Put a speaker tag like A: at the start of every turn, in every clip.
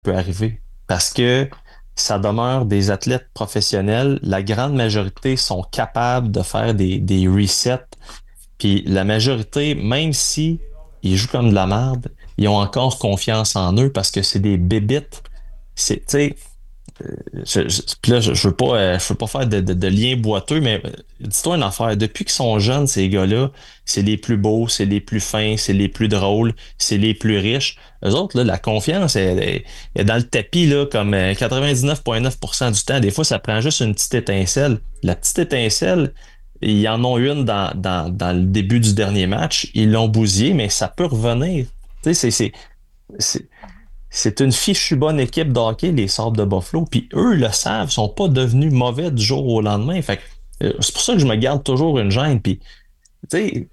A: peut arriver. Parce que ça demeure des athlètes professionnels. La grande majorité sont capables de faire des resets. Puis la majorité, même si ils jouent comme de la merde, ils ont encore confiance en eux parce que c'est des bébites. C'est, tu sais, puis là, je veux pas faire de lien boiteux, mais dis-toi une affaire. Depuis qu'ils sont jeunes, ces gars-là, c'est les plus beaux, c'est les plus fins, c'est les plus drôles, c'est les plus riches. Eux autres, là, la confiance est dans le tapis, là, comme 99,9% du temps. Des fois, ça prend juste une petite étincelle. La petite étincelle, ils en ont une dans le début du dernier match. Ils l'ont bousillé, mais ça peut revenir. Tu sais, c'est, c'est une fichue bonne équipe de hockey, les Sabres de Buffalo. Puis eux le savent, sont pas devenus mauvais du jour au lendemain. Fait que, c'est pour ça que je me garde toujours une gêne. Puis, tu sais,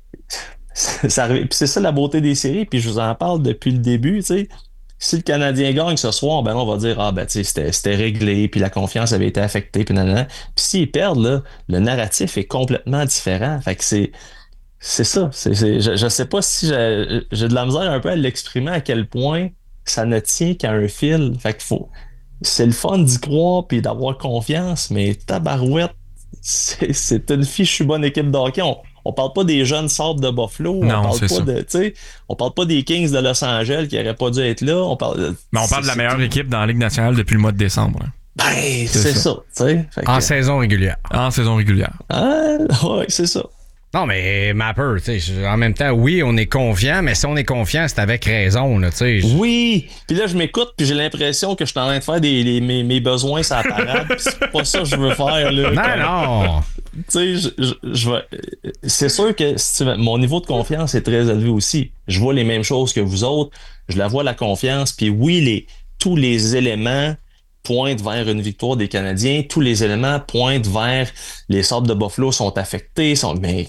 A: puis c'est ça la beauté des séries. Puis je vous en parle depuis le début. Tu sais, si le Canadien gagne ce soir, ben on va dire ah ben tu sais c'était réglé. Puis la confiance avait été affectée. Puis nanana. Puis s'ils perdent là, le narratif est complètement différent. Fait que c'est ça. Je sais pas si j'ai de la misère un peu à l'exprimer à quel point ça ne tient qu'à un fil. Fait qu'il faut. C'est le fun d'y croire puis d'avoir confiance, mais tabarouette, c'est une fichue bonne équipe de hockey. On parle pas des jeunes Sabres de Buffalo, on
B: Non,
A: parle
B: c'est
A: pas
B: ça.
A: tu sais, on parle pas des Kings de Los Angeles qui auraient pas dû être là.
B: Mais on parle de la meilleure équipe dans la Ligue nationale depuis le mois de décembre. Hein.
A: Ben, c'est ça, tu sais. Fait
C: En
A: que,
C: saison régulière.
B: En saison régulière.
A: ah, ouais, c'est ça.
C: Non, mais Mapper, tu sais, en même temps, oui, on est confiant, mais si on est confiant, c'est avec raison, là, tu sais.
A: Oui, puis là je m'écoute puis j'ai l'impression que je suis en train de faire mes besoins sur la parade, puis c'est pas ça que je veux faire là.
C: Non.
A: Tu sais, c'est sûr que mon niveau de confiance est très élevé aussi. Je vois les mêmes choses que vous autres, je la vois la confiance, puis oui, tous les éléments pointent vers une victoire des Canadiens, tous les éléments pointent vers les Sabres de Buffalo sont affectés, mais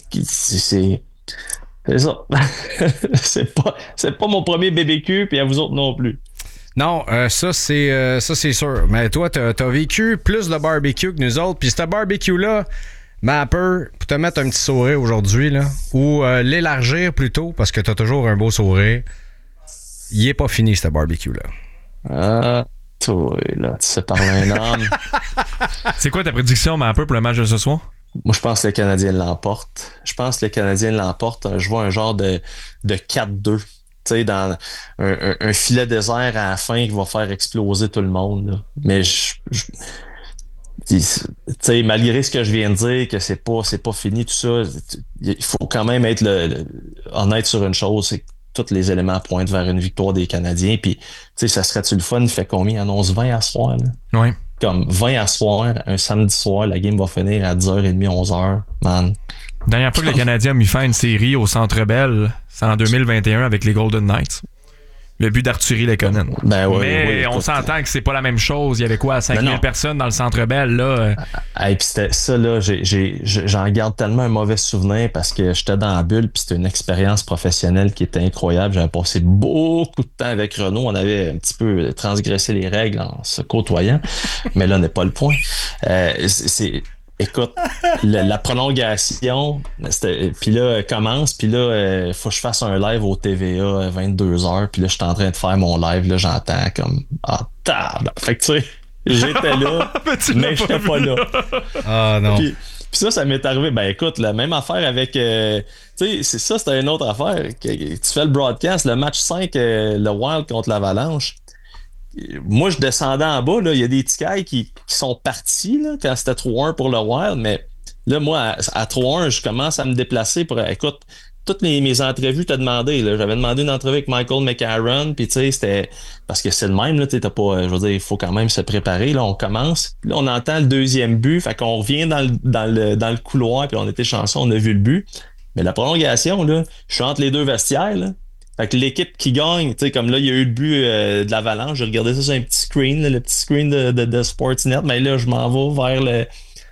A: c'est ça. C'est pas mon premier BBQ, puis à vous autres non plus.
C: Non, ça c'est sûr. Mais toi, t'as vécu plus de barbecue que nous autres. Puis ce barbecue-là, Mapper, pour te mettre un petit sourire aujourd'hui, là, ou l'élargir plutôt, parce que t'as toujours un beau sourire, il est pas fini, ce barbecue-là.
A: Ah, toi, là, tu sais parler un homme.
B: C'est quoi ta prédiction, mais un peu pour le match de ce soir?
A: Moi, je pense que le Canadien l'emporte. Je pense que le Canadien l'emporte. Je vois un genre de 4-2. Tu sais, dans un filet désert à la fin qui va faire exploser tout le monde. Là. Mais tu sais, malgré ce que je viens de dire, que c'est pas fini, tout ça, il faut quand même être honnête sur une chose, c'est que tous les éléments pointent vers une victoire des Canadiens. Puis, tu sais, ça serait-tu le fun? Il fait combien? Annonce 20 à soir, là?
B: Oui.
A: Comme 20 à soir, un samedi soir, la game va finir à 10h30, 11h. Man.
B: Dernière fois que le Canadien a mis fin à une série au Centre Bell, c'est en 2021 avec les Golden Knights. Le but d'Arthurie Lekonen.
A: Ben ouais,
B: Mais
A: ouais,
B: on
A: écoute,
B: s'entend que c'est pas la même chose. Il y avait quoi, 5000
A: non.
B: personnes dans le Centre Bell, là?
A: Et puis c'était ça, là, j'en garde tellement un mauvais souvenir parce que j'étais dans la bulle, puis c'était une expérience professionnelle qui était incroyable. J'avais passé beaucoup de temps avec Renaud. On avait un petit peu transgressé les règles en se côtoyant, mais là n'est pas le point. Écoute, la prolongation, puis là, elle commence, puis là, faut que je fasse un live au TVA 22h, puis là, je suis en train de faire mon live, là, j'entends comme, ah, tab! Fait que, tu sais, j'étais là, mais j'étais pas là.
C: Ah non.
A: Puis ça m'est arrivé, ben écoute, la même affaire avec, tu sais, c'était une autre affaire, tu fais le broadcast, le match 5, le Wild contre l'Avalanche, moi, je descendais en bas, là, il y a des petits qui sont partis là, quand c'était 3-1 pour le Wild, mais là, moi, à 3-1, je commence à me déplacer pour. Écoute, toutes mes entrevues, t'as demandé. Là, j'avais demandé une entrevue avec Michael McCarron, puis tu sais, c'était. Parce que c'est le même, là, t'as pas. Je veux dire, il faut quand même se préparer. Là, on commence. Là, on entend le deuxième but, fait qu'on revient dans le couloir, puis on était chanceux, on a vu le but. Mais la prolongation, là, je suis entre les deux vestiaires, là. Fait que l'équipe qui gagne, tu sais, comme là, il y a eu le but de l'Avalanche, j'ai regardé ça sur un petit screen, là, le petit screen de Sportsnet, mais là, je m'en vais vers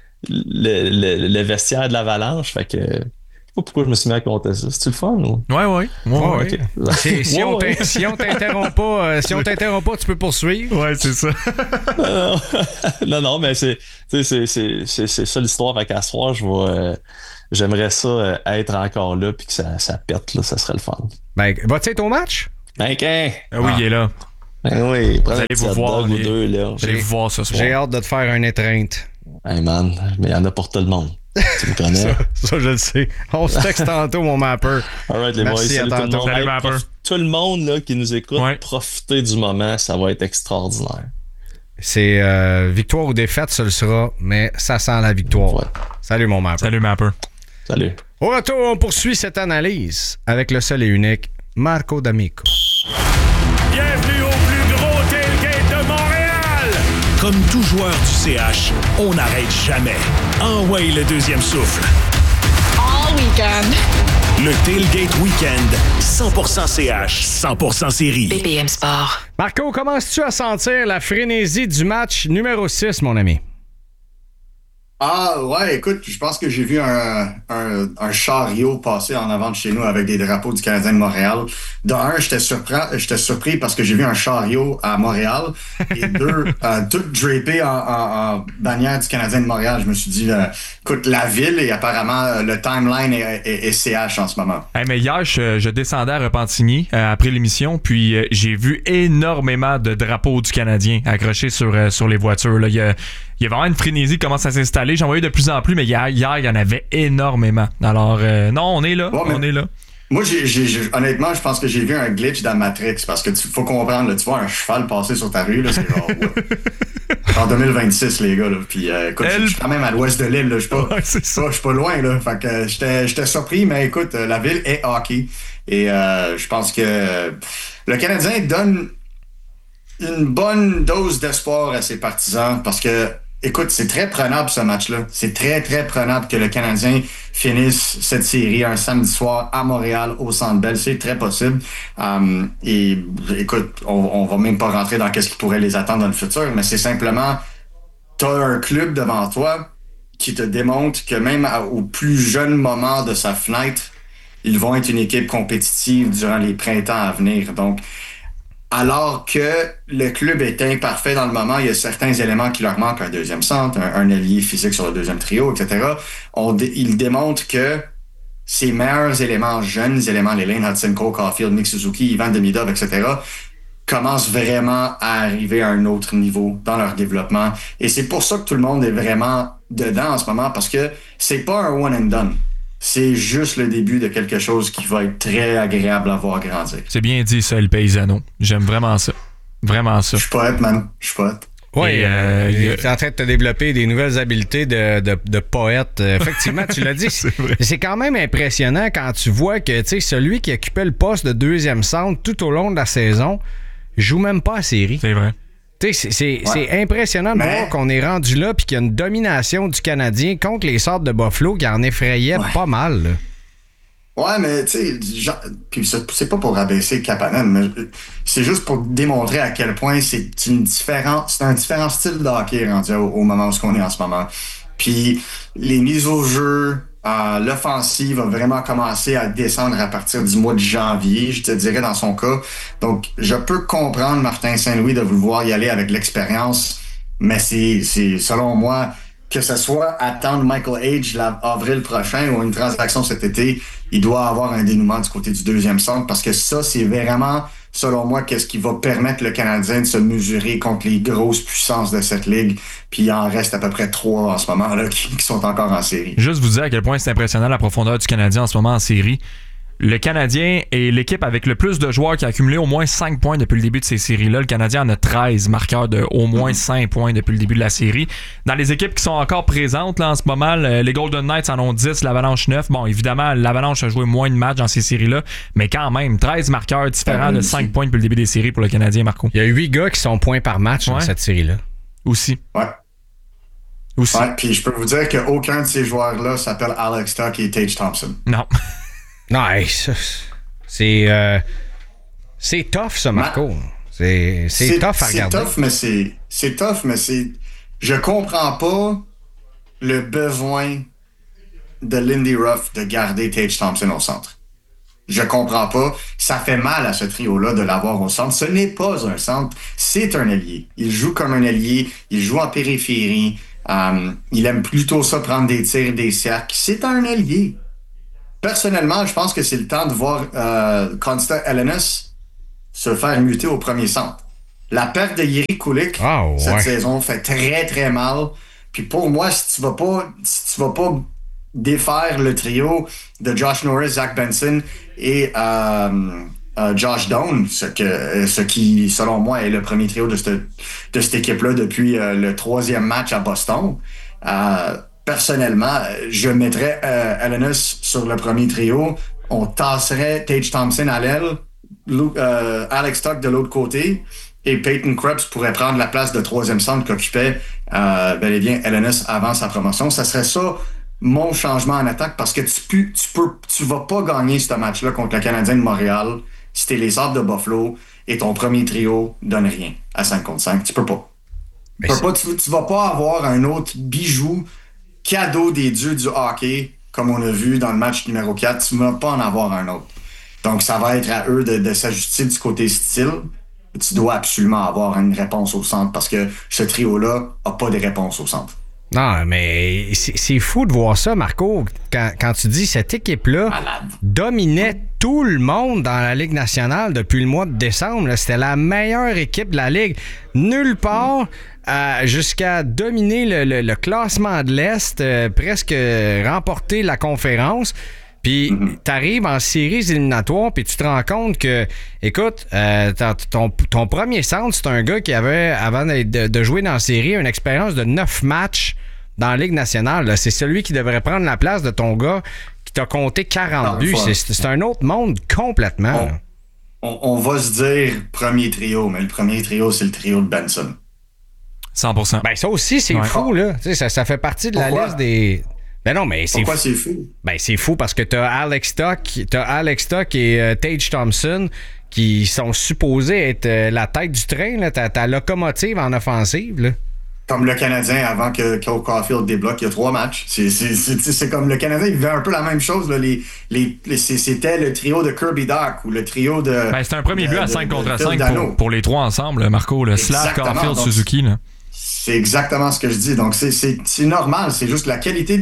A: le vestiaire de l'Avalanche. Fait que, je sais pas pourquoi je me suis mis à compter ça. C'est-tu le fun ou?
B: Ouais.
A: Ok.
C: Si on t'interrompt pas, tu peux poursuivre.
B: Ouais, c'est ça.
A: Non, mais c'est ça l'histoire. Fait qu'à ce soir, j'aimerais ça être encore là puis que ça pète, là, ça serait le fun.
C: Ben, vas-tu être au match?
A: Ben,
B: Ah oui, il est là.
A: Ben oui, prends
B: Vous
A: un
B: allez
A: petit
B: vous
A: hot
B: voir,
A: dog ou deux, là.
B: Vous allez vous voir ce soir.
C: J'ai hâte de te faire une étreinte.
A: Hey man, mais il y en a pour tout le monde. Tu me connais?
C: Ça, je le sais. On se texte tantôt, mon mapper.
A: Alright, les
C: Merci,
A: boys, salut
C: à
A: tout le
C: tantôt.
A: monde.
B: Salut,
A: Hey,
B: Mapper.
A: tout le monde là, qui nous écoute,
B: Ouais.
A: profitez du moment, ça va être extraordinaire.
C: C'est victoire ou défaite, ce le sera, mais ça sent la victoire.
A: Ouais.
C: Salut, mon mapper.
B: Salut, Mapper.
A: Salut.
C: Au retour, on poursuit cette analyse avec le seul et unique Marco D'Amico.
D: Bienvenue au plus gros tailgate de Montréal! Comme tout joueur du CH, on n'arrête jamais. Envoyez le deuxième souffle.
E: All weekend.
D: Le Tailgate Weekend, 100% CH, 100% série.
E: BPM Sport.
C: Marco, commences-tu à sentir la frénésie du match numéro 6, mon ami?
F: Ah ouais, écoute, je pense que j'ai vu un chariot passer en avant de chez nous avec des drapeaux du Canadien de Montréal. De un, j'étais surpris parce que j'ai vu un chariot à Montréal. Et deux, tout drapé en bannière du Canadien de Montréal. Je me suis dit, écoute, la ville et apparemment le timeline est CH en ce moment.
B: Hey, mais hier, je descendais à Repentigny après l'émission, puis j'ai vu énormément de drapeaux du Canadien accrochés sur les voitures. Là. Il y a vraiment une frénésie qui commence à s'installer. J'en voyais de plus en plus, mais hier, il y en avait énormément. Alors, non, on est là.
F: Ouais, mais-
B: on est là.
F: Moi, honnêtement, je pense que j'ai vu un glitch dans Matrix parce que faut comprendre, là, tu vois un cheval passer sur ta rue, là, c'est genre en 2026, les gars, là. Puis écoute, je suis quand même à l'ouest de l'île, là. Je suis pas,
B: Ouais, c'est ça.
F: je suis pas loin, là. Fait que j'étais surpris, mais écoute, la ville est hockey. Et je pense que le Canadien donne une bonne dose d'espoir à ses partisans parce que écoute, c'est très prenable ce match-là. C'est très, très prenable que le Canadien finisse cette série un samedi soir à Montréal, au Centre Bell. C'est très possible. Et écoute, on va même pas rentrer dans qu'est-ce qui pourrait les attendre dans le futur, mais c'est simplement, t'as un club devant toi qui te démontre que même au plus jeune moment de sa fenêtre, ils vont être une équipe compétitive durant les printemps à venir. Donc, alors que le club est imparfait dans le moment, il y a certains éléments qui leur manquent, un deuxième centre, un allié physique sur le deuxième trio, etc. Ils démontrent que ces meilleurs éléments, jeunes éléments, les Lane Hudson, Cole Caulfield, Nick Suzuki, Ivan Demidov, etc., commencent vraiment à arriver à un autre niveau dans leur développement. Et c'est pour ça que tout le monde est vraiment dedans en ce moment, parce que c'est pas un one and done. C'est juste le début de quelque chose qui va être très agréable à voir grandir.
B: C'est bien dit, ça, le paysano. J'aime vraiment ça. Vraiment ça.
F: Je suis poète, man. Je suis poète.
C: Oui,
B: Et,
C: tu es en train de te développer des nouvelles habiletés de poète. Effectivement, tu l'as dit.
B: C'est vrai.
C: C'est quand même impressionnant quand tu vois que celui qui occupait le poste de deuxième centre tout au long de la saison joue même pas à série.
B: C'est vrai.
C: C'est impressionnant de
F: Mais-
C: voir qu'on est rendu là puis qu'il y a une domination du Canadien contre les sortes de Buffalo qui en effrayait pas mal. Là.
F: Ouais, mais tu sais, puis c'est pas pour rabaisser Kapanen, mais c'est juste pour démontrer à quel point c'est un différent style de hockey rendu au moment où on est en ce moment. Puis les mises au jeu, l'offensive va vraiment commencer à descendre à partir du mois de janvier, je te dirais dans son cas. Donc, je peux comprendre Martin Saint-Louis de vouloir y aller avec l'expérience, mais c'est selon moi, que ce soit attendre Michael Age l'avril prochain ou une transaction cet été, il doit avoir un dénouement du côté du deuxième centre parce que ça, c'est vraiment, selon moi, qu'est-ce qui va permettre le Canadien de se mesurer contre les grosses puissances de cette ligue. Puis il en reste à peu près 3 en ce moment là qui sont encore en série.
B: Juste vous dire à quel point c'est impressionnant la profondeur du Canadien en ce moment en série. Le Canadien est l'équipe avec le plus de joueurs qui a accumulé au moins 5 points depuis le début de ces séries-là. Le Canadien en a 13 marqueurs de au moins 5 points depuis le début de la série. Dans les équipes qui sont encore présentes là, en ce moment, les Golden Knights en ont 10, l'Avalanche 9. Bon, évidemment, l'Avalanche a joué moins de matchs dans ces séries-là, mais quand même, 13 marqueurs différents de 5 points depuis le début des séries pour le Canadien, Marco.
C: Il y a 8 gars qui sont points par match dans
B: Ouais.
C: cette série-là.
B: Aussi.
F: Ouais.
B: Aussi.
F: Ouais, puis je peux vous dire qu'aucun de ces joueurs-là s'appelle Alex Tuch et Tage Thompson.
B: Non.
C: Non, hey, ça, c'est tough, ça, Marco. C'est tough à regarder.
F: C'est tough, mais c'est. Je comprends pas le besoin de Lindy Ruff de garder Tage Thompson au centre. Je comprends pas. Ça fait mal à ce trio-là de l'avoir au centre. Ce n'est pas un centre, c'est un allié. Il joue comme un allié, il joue en périphérie. Il aime plutôt ça prendre des tirs, des cercles. C'est un allié. Personnellement, je pense que c'est le temps de voir Constant Elenis se faire muter au premier centre. La perte de Jiri Kulich cette saison fait très, très mal. Puis pour moi, si tu vas pas défaire le trio de Josh Norris, Zach Benson et Josh Doan, ce qui, selon moi, est le premier trio de cette équipe-là depuis le 3e match à Boston. Personnellement, je mettrais Ellinas sur le premier trio. On tasserait Tage Thompson à l'aile, Alex Tuch de l'autre côté, et Peyton Krebs pourrait prendre la place de 3e centre qu'occupait bel et bien Ellinas avant sa promotion. Ça serait ça mon changement en attaque, parce que tu vas pas gagner ce match-là contre le Canadien de Montréal si t'es les Sabres de Buffalo et ton premier trio donne rien à 5 contre 5. Tu peux pas. Tu vas pas avoir un autre bijou cadeau des dieux du hockey comme on a vu dans le match numéro 4. Tu ne vas pas en avoir un autre. Donc, ça va être à eux de s'ajuster du côté style. Tu dois absolument avoir une réponse au centre parce que ce trio-là n'a pas de réponse au centre.
C: Non, mais c'est fou de voir ça, Marco, quand tu dis cette équipe-là dominait tout le monde dans la Ligue nationale depuis le mois de décembre. Là. C'était la meilleure équipe de la Ligue. Nulle part jusqu'à dominer le classement de l'Est, presque remporter la conférence. Puis t'arrives en séries éliminatoires, puis tu te rends compte que, écoute, ton premier centre, c'est un gars qui avait, avant de jouer dans la série, une expérience de 9 matchs dans la Ligue nationale. Là. C'est celui qui devrait prendre la place de ton gars qui t'a compté 40 buts. C'est un autre monde complètement.
F: On va se dire premier trio, mais le premier trio, c'est le trio de Benson.
B: 100%.
C: Ben ça aussi, c'est fou, là. Tu sais, ça fait partie de la liste des... Ben non, mais c'est
F: pourquoi c'est fou?
C: Ben c'est fou parce que t'as Alex Tuch et Tage Thompson qui sont supposés être la tête du train, là, ta locomotive en offensive, là.
F: Comme le Canadien avant que Cole Caulfield débloque il y a 3 matchs. C'est comme le Canadien, il vivait un peu la même chose. Là. C'était le trio de Kirby Dach ou le trio de...
B: Ben, c'était un premier but à 5 contre 5 pour les trois ensemble, Marco. Slav, Caulfield, Suzuki. Là.
F: C'est exactement ce que je dis. Donc, c'est normal. C'est juste la qualité...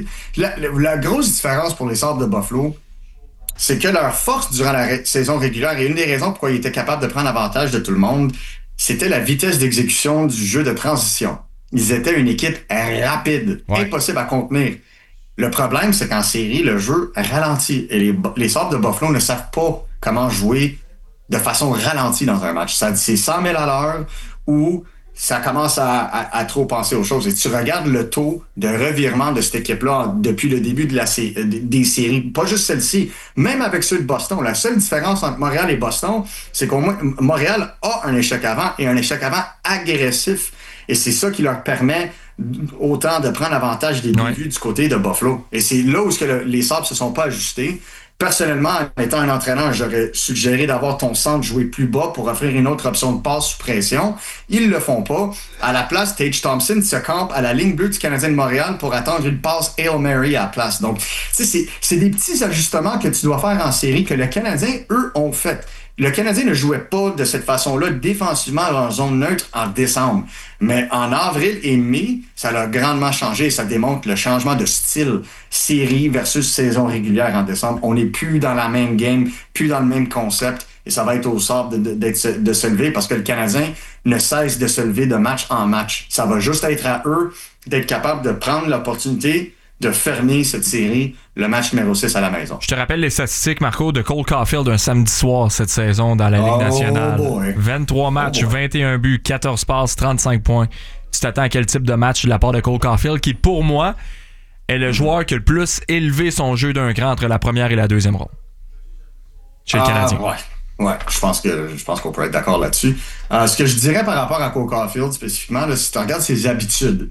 F: La grosse différence pour les Sabres de Buffalo, c'est que leur force durant la saison régulière, et une des raisons pourquoi ils étaient capables de prendre avantage de tout le monde, c'était la vitesse d'exécution du jeu de transition. Ils étaient une équipe rapide, impossible à contenir. Le problème, c'est qu'en série, le jeu ralentit. Et les Sabres de Buffalo ne savent pas comment jouer de façon ralentie dans un match. C'est 100 000 à l'heure ou ça commence à trop penser aux choses. Et tu regardes le taux de revirement de cette équipe-là depuis le début des séries, pas juste celle-ci, même avec ceux de Boston. La seule différence entre Montréal et Boston, c'est qu'au moins Montréal a un échec avant et un échec avant agressif. Et c'est ça qui leur permet autant de prendre avantage des débuts du côté de Buffalo. Et c'est là où les Sabres se sont pas ajustés. Personnellement, en étant un entraîneur, j'aurais suggéré d'avoir ton centre jouer plus bas pour offrir une autre option de passe sous pression. Ils le font pas. À la place, Tage Thompson se campe à la ligne bleue du Canadien de Montréal pour attendre une passe Hail Mary à la place. Donc, c'est des petits ajustements que tu dois faire en série que le Canadien, eux, ont fait. Le Canadien ne jouait pas de cette façon-là défensivement en zone neutre en décembre. Mais en avril et mai, ça l'a grandement changé. Ça démontre le changement de style série versus saison régulière en décembre. On n'est plus dans la même game, plus dans le même concept. Et ça va être au Sabres de se lever parce que le Canadien ne cesse de se lever de match en match. Ça va juste être à eux d'être capables de prendre l'opportunité de fermer cette série, le match numéro 6 à la maison. Je
B: te rappelle les statistiques, Marco, de Cole Caulfield un samedi soir cette saison dans la Ligue nationale. 23 matchs, 21 buts, 14 passes, 35 points. Tu t'attends à quel type de match de la part de Cole Caulfield qui, pour moi, est le joueur qui a le plus élevé son jeu d'un cran entre la première et la deuxième ronde chez le Canadien.
F: Ouais, je pense qu'on peut être d'accord là-dessus. Ce que je dirais par rapport à Cole Caulfield spécifiquement, là, si tu regardes ses habitudes,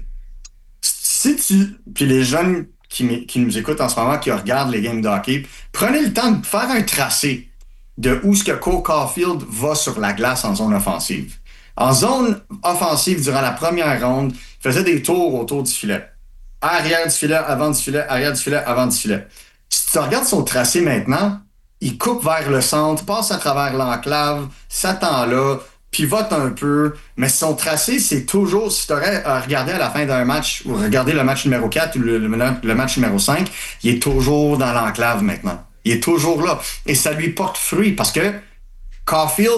F: puis les jeunes qui nous écoutent en ce moment, qui regardent les games de hockey, prenez le temps de faire un tracé de où ce que Cole Caulfield va sur la glace en zone offensive. En zone offensive, durant la première ronde, il faisait des tours autour du filet. Arrière du filet, avant du filet, arrière du filet, avant du filet. Si tu regardes son tracé maintenant, il coupe vers le centre, passe à travers l'enclave, s'attend là, pivote un peu, mais son tracé, c'est toujours, si tu aurais regardé à la fin d'un match, ou regardé le match numéro 4 ou le match numéro 5, il est toujours dans l'enclave maintenant. Il est toujours là. Et ça lui porte fruit parce que Caulfield,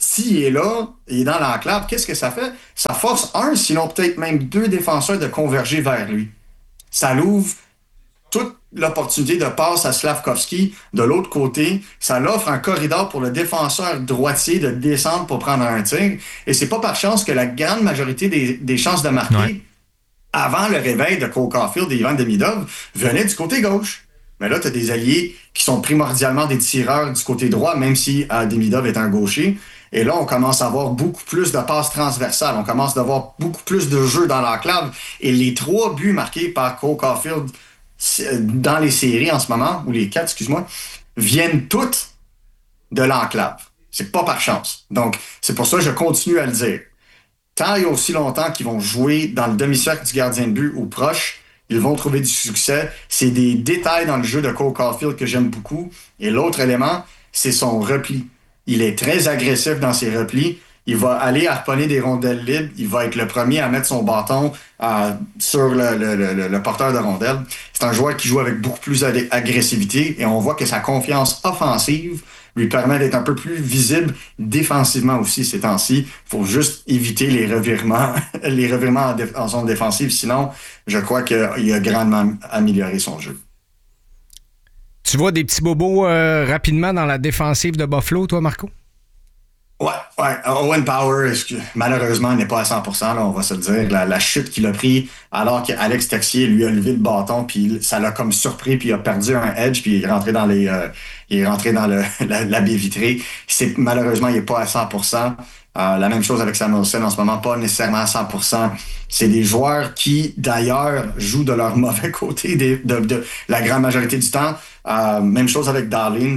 F: s'il est là, il est dans l'enclave, qu'est-ce que ça fait? Ça force un, sinon peut-être même deux défenseurs de converger vers lui. Ça l'ouvre toute l'opportunité de passe à Slavkovski de l'autre côté. Ça l'offre un corridor pour le défenseur droitier de descendre pour prendre un tir. Et c'est pas par chance que la grande majorité des chances de marquer avant le réveil de Cole Caulfield et Ivan Demidov venaient du côté gauche. Mais là, tu as des alliés qui sont primordialement des tireurs du côté droit, même si Demidov est un gaucher. Et là, on commence à avoir beaucoup plus de passes transversales. On commence à avoir beaucoup plus de jeux dans l'enclave. Et les 3 buts marqués par Cole Caulfield dans les séries en ce moment, ou les 4, excuse-moi, viennent toutes de l'enclave. C'est pas par chance. Donc, c'est pour ça que je continue à le dire. Tant et aussi longtemps qu'ils vont jouer dans le demi-cercle du gardien de but ou proche, ils vont trouver du succès. C'est des détails dans le jeu de Cole Caulfield que j'aime beaucoup. Et l'autre élément, c'est son repli. Il est très agressif dans ses replis. Il va aller harponner des rondelles libres. Il va être le premier à mettre son bâton sur le porteur de rondelles. C'est un joueur qui joue avec beaucoup plus d'agressivité et on voit que sa confiance offensive lui permet d'être un peu plus visible défensivement aussi ces temps-ci. Il faut juste éviter les revirements en zone défensive. Sinon, je crois qu'il a grandement amélioré son jeu.
C: Tu vois des petits bobos rapidement dans la défensive de Buffalo, toi, Marco?
F: Ouais. Owen Power, malheureusement, n'est pas à 100%, là, on va se le dire. La chute qu'il a pris alors qu'Alex Texier lui a levé le bâton, puis ça l'a comme surpris, puis il a perdu un edge, puis il est rentré dans la baie vitrée. Malheureusement, il n'est pas à 100%. La même chose avec Samuelson en ce moment, pas nécessairement à 100%. C'est des joueurs qui, d'ailleurs, jouent de leur mauvais côté de la grande majorité du temps. Même chose avec Darlene.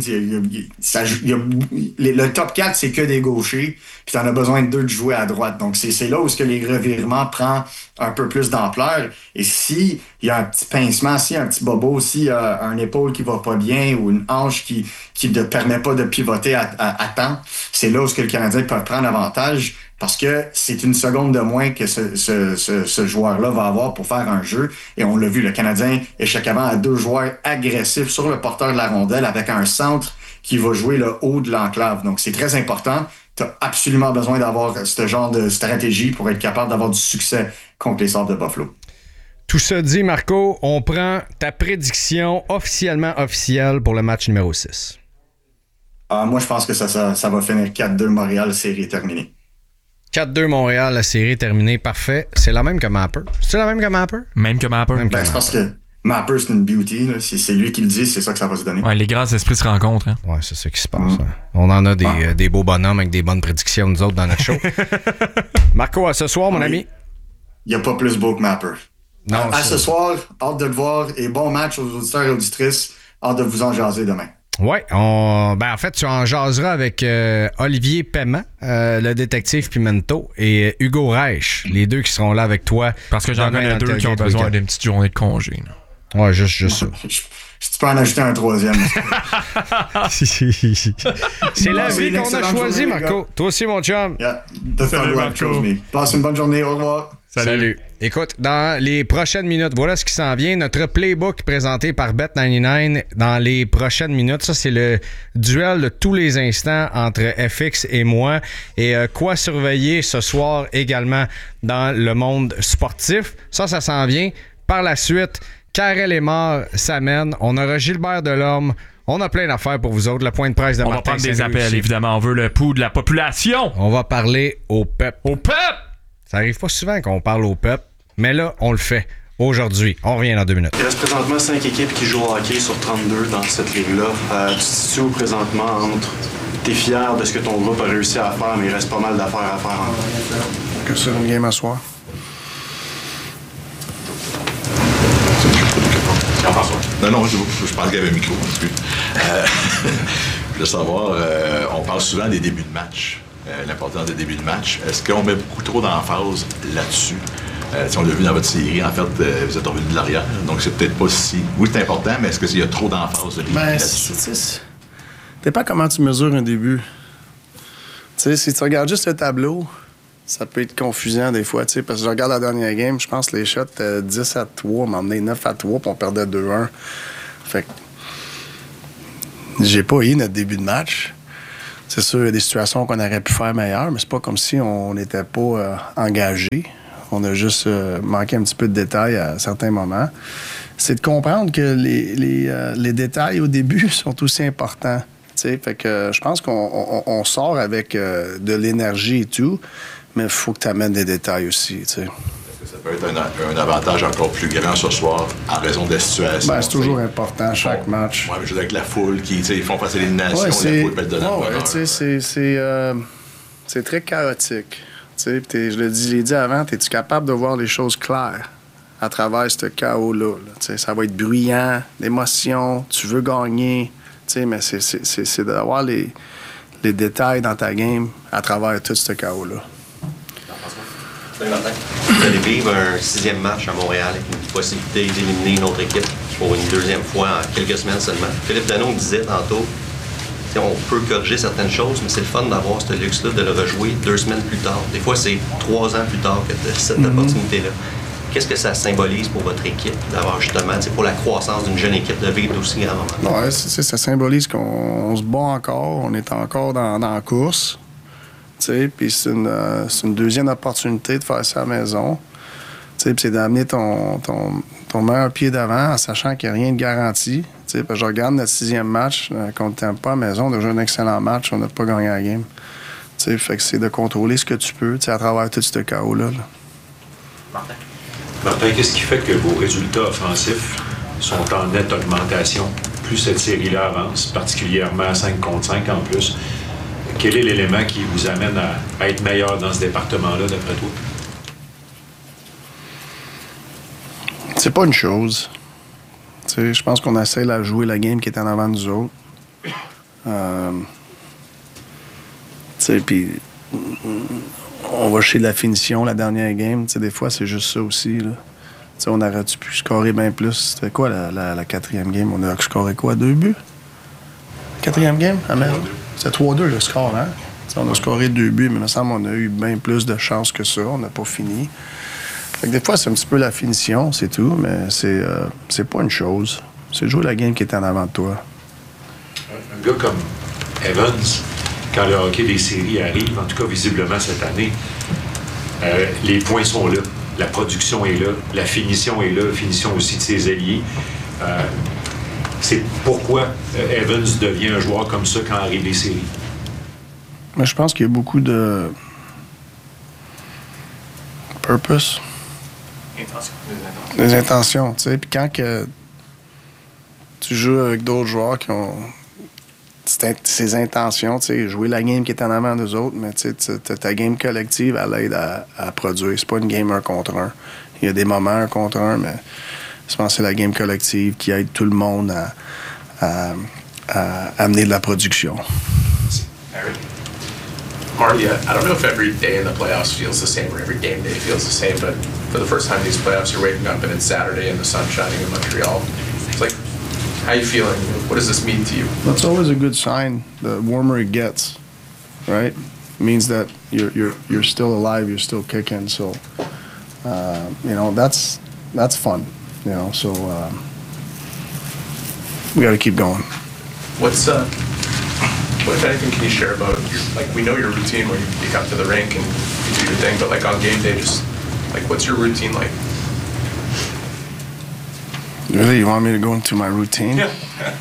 F: Le top 4, c'est que des gauchers. Puis t'en as besoin de 2 de jouer à droite. Donc, c'est là où ce que les revirements prennent un peu plus d'ampleur. Et si il y a un petit pincement, si un petit bobo, si un épaule qui va pas bien ou une hanche qui ne permet pas de pivoter à temps, c'est là où ce que le Canadien peut prendre avantage. Parce que c'est une seconde de moins que ce joueur-là va avoir pour faire un jeu. Et on l'a vu, le Canadien échec avant à 2 joueurs agressifs sur le porteur de la rondelle avec un centre qui va jouer le haut de l'enclave. Donc, c'est très important. Tu as absolument besoin d'avoir ce genre de stratégie pour être capable d'avoir du succès contre les Sabres de Buffalo.
C: Tout ça dit, Marco, on prend ta prédiction officielle pour le match numéro 6.
F: Moi, je pense que ça va finir 4-2 Montréal, série terminée.
C: 4-2 Montréal, la série terminée. Parfait. C'est la même que Mapper. C'est la même que Mapper?
B: Même que Mapper.
F: C'est parce que Mapper, c'est une beauty. Là. C'est lui qui le dit, c'est ça que ça va se donner.
B: Ouais, les grands esprits se rencontrent. Hein.
C: Ouais, c'est ça qui se passe. Hein. On en a des beaux bonhommes avec des bonnes prédictions, nous autres, dans notre show. Marco, à ce soir, mon ami.
F: Il n'y a pas plus beau que Mapper.
C: Non,
F: à ce soir, hâte de le voir. Et bon match aux auditeurs et auditrices. Hâte de vous en jaser demain.
C: Oui, en fait, tu en jaseras avec Olivier Paiement, le détective Pimento, et Hugo Reich, les deux qui seront là avec toi.
B: Parce que j'en connais 2 qui ont besoin d'une petite journée de congé. Là.
C: Ouais, juste ça.
F: Tu peux en ajouter un 3e.
C: C'est la vie qu'on a choisie, Marco. Toi aussi, mon chum.
F: Yeah, Salut, Marco. Passe une bonne journée. Au revoir.
C: Salut. Écoute, dans les prochaines minutes, voilà ce qui s'en vient. Notre playbook présenté par Bet99 dans les prochaines minutes. Ça, c'est le duel de tous les instants entre FX et moi. Et quoi surveiller ce soir également dans le monde sportif. Ça s'en vient. Par la suite, Karel Émard s'amène. On aura Gilbert Delorme. On a plein d'affaires pour vous autres. Le point de presse de
B: on
C: Martin.
B: On va prendre des appels, évidemment. On veut le pouls de la population.
C: On va parler au peuple.
B: Au peuple!
C: Ça arrive pas souvent qu'on parle au peuple, mais là, on le fait. Aujourd'hui, on revient dans 2 minutes.
G: Il reste présentement 5 équipes qui jouent au hockey sur 32 dans cette ligue-là. Tu te situes où présentement entre... T'es fier de ce que ton groupe a réussi à faire, mais il reste pas mal d'affaires à faire encore.
H: Que sur une game à soir.
I: Non, je parle qu'avec un micro. Je veux savoir, on parle souvent des débuts de match, l'importance des débuts de match. Est-ce qu'on met beaucoup trop d'emphase là-dessus? Si on l'a vu dans votre série, en fait, vous êtes revenu de l'arrière, donc c'est peut-être pas si... Oui, c'est important, mais est-ce qu'il y a trop d'emphase là-dessus?
H: Dépend comment tu mesures un début. Tu sais, si tu regardes juste le tableau, ça peut être confusant des fois, tu sais, parce que je regarde la dernière game, je pense que les shots 10-3, on m'a emmené 9-3, puis on perdait 2-1. Fait que j'ai pas eu notre début de match. Tu C'est sûr, il y a des situations qu'on aurait pu faire meilleures, mais c'est pas comme si on n'était pas engagé. On a juste manqué un petit peu de détails à certains moments. C'est de comprendre que les détails au début sont aussi importants. T'sais, fait que je pense qu'on sort avec de l'énergie et tout, mais il faut que tu amènes des détails aussi. T'sais.
I: Est-ce que ça peut être un avantage encore plus grand ce soir en raison de la situation?
H: Ben, c'est toujours important, chaque match.
I: Oui, mais je veux dire avec la foule qui ils font passer l'élimination, la foule peut être de la bonheur.
H: C'est très chaotique. Je l'ai dit avant, es-tu capable de voir les choses claires à travers ce chaos-là? Là? Ça va être bruyant, l'émotion, tu veux gagner. Mais c'est d'avoir les détails dans ta game à travers tout ce chaos-là.
J: Vous allez vivre un 6e match à Montréal avec une possibilité d'éliminer une autre équipe pour une 2e fois en quelques semaines seulement. Philippe Danault disait tantôt, on peut corriger certaines choses, mais c'est le fun d'avoir ce luxe-là de le rejouer 2 semaines plus tard. Des fois, c'est 3 ans plus tard que tu as cette opportunité-là. Qu'est-ce que ça symbolise pour votre équipe d'avoir justement, pour la croissance d'une jeune équipe, de vivre d'aussi grands moments?
H: Oui, ça symbolise qu'on se bat encore, on est encore dans la course. Puis c'est une deuxième opportunité de faire ça à la maison. Puis c'est d'amener ton meilleur pied d'avant en sachant qu'il n'y a rien de garanti. Je regarde notre 6e match contre Tampa à la maison, on a joué un excellent match, on n'a pas gagné la game. Fait que c'est de contrôler ce que tu peux à travers tout ce chaos-là.
K: Martin, qu'est-ce qui fait que vos résultats offensifs sont en nette augmentation plus cette série-là avance, particulièrement à 5 contre 5 en plus? Quel est l'élément qui vous amène à être meilleur dans ce département-là, d'après toi?
H: C'est pas une chose. Je pense qu'on essaie de jouer la game qui est en avant de nous autres. Puis on va chez la finition, la dernière game. Des fois, c'est juste ça aussi. Là. On aurait pu scorer bien plus. C'était quoi la 4e game? On a scoré quoi? 2 buts? 4e game? C'était 3-2 le score, hein? On a scoré 2 buts, mais il me semble qu'on a eu bien plus de chance que ça. On n'a pas fini. Fait que des fois, c'est un petit peu la finition, c'est tout, mais c'est pas une chose. C'est jouer la game qui est en avant de toi.
K: Un gars comme Evans, quand le hockey des séries arrive, en tout cas visiblement cette année, les points sont là, la production est là, la finition est là, la finition aussi de ses alliés. C'est pourquoi Evans devient un joueur comme ça quand arrivent les séries.
H: Mais je pense qu'il y a beaucoup de purpose. Des intentions, tu sais. Puis quand que tu joues avec d'autres joueurs qui ont ces intentions, tu sais, jouer la game qui est en avant d'eux autres, mais tu sais, ta game collective, elle aide à produire. C'est pas une game 1 contre 1. Il y a des moments 1 contre 1, mais je pense que c'est la game collective qui aide tout le monde à amener de la production.
L: Marty, I don't know if every day in the playoffs feels the same or every game day feels the same, but for the first time in these playoffs, you're waking up and it's Saturday and the sun's shining in Montreal. It's like, how are you feeling? What does this mean to you?
H: That's always a good sign. The warmer it gets, right? It means that you're still alive, you're still kicking. So, that's fun. So we got to keep going.
L: What, if anything, can you share about, we know your routine where you come to the rink and you do your thing, but on game day, just, what's your routine like?
H: Really? You want me to go into my routine?
L: Yeah.